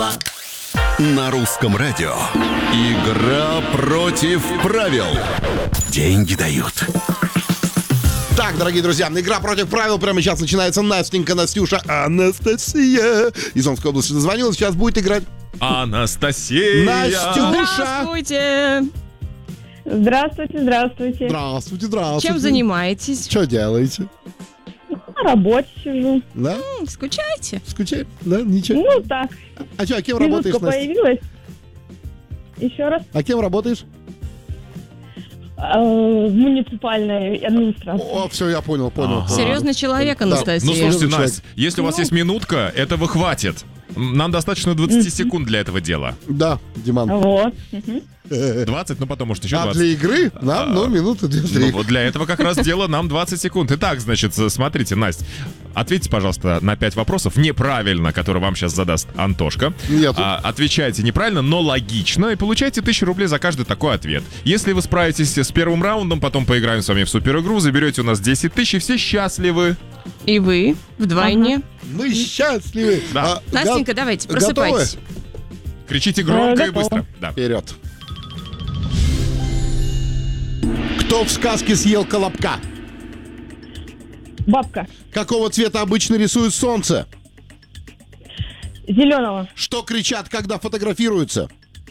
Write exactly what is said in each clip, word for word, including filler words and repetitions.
правила. На русском радио. Игра против правил. Деньги дают. Так, дорогие друзья, игра против правил прямо сейчас начинается. Настенька, Настюша, Анастасия из Омской области дозвонилась. Сейчас будет играть Анастасия! Настюша! Здравствуйте! Здравствуйте, здравствуйте. Здравствуйте, здравствуйте. Чем занимаетесь? Что делаете? На работе сижу. Да? М, Скучаете? Скучаете? Да? Ничего? Ну так, А что, а кем работаешь, минутка Настя? появилась. Еще раз. А кем работаешь? э, В муниципальной администрации. О, все, я понял, понял. Ага. понял. Серьезный человек, Анастасия. Ну, слушайте, Серьезный Настя, если у вас есть минутка, этого хватит. Нам достаточно двадцать секунд для этого дела. Да, Диман. Вот. Мгм. двадцать, ну потом, может, еще А двадцать. для игры нам, ну, минуты Ну, две-три. вот для этого как раз дело нам двадцать секунд. Итак, значит, смотрите, Настя, ответьте, пожалуйста, на пять вопросов неправильно, которые вам сейчас задаст Антошка. Нету. А, отвечайте неправильно, но логично, и получаете тысячу рублей за каждый такой ответ. Если вы справитесь с первым раундом, потом поиграем с вами в суперигру, заберете у нас десять тысяч, и все счастливы. И вы вдвойне. Мы счастливы. Да. А, Настенька, го- давайте, готовы? просыпайтесь. Кричите громко Э, и готово. быстро. Да. Вперед. Кто в сказке съел колобка? Бабка. Какого цвета обычно рисует солнце? Зеленого. Что кричат, когда фотографируются?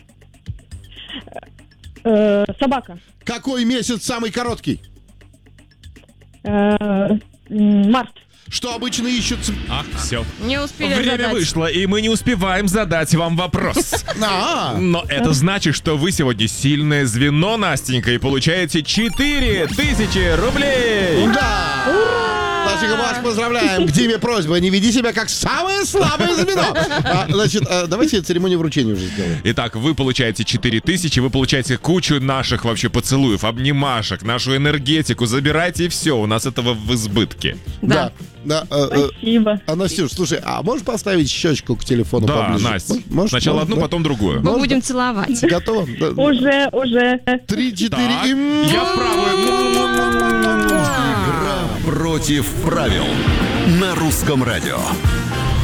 Э, Собака. Какой месяц самый короткий? Э, м, Март. Что обычно ищут... ц- А, все. Не успели Время задать. вышло, и мы не успеваем задать вам вопрос. А, Но это значит, что вы сегодня сильное звено, Настенька, и получаете четыре тысячи рублей. да! Настенька, мы вас поздравляем. К Диме просьба, не веди себя как самое слабое звено. А, значит, а, давайте церемонию вручения уже сделаем. Итак, вы получаете четыре тысячи, вы получаете кучу наших вообще поцелуев, обнимашек, нашу энергетику. Забирайте и все, у нас этого в избытке. Да. Да. э, э, Спасибо. А, Настюш, слушай, а можешь поставить щечку к телефону Да, поближе? Настя. М- можешь, Сначала можешь, одну, да? потом другую. Мы Можно? будем целовать. Готово? Да. Уже, уже. Три, четыре Так, и... я в правую. Игра против правил. На русском радио.